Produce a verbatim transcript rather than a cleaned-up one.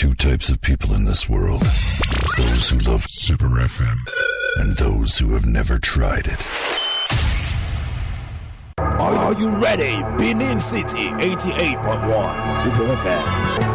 two types of people in this world. Those who love Super F M and those who have never tried it. Are you ready? Benin City, eighty-eight point one Super F M.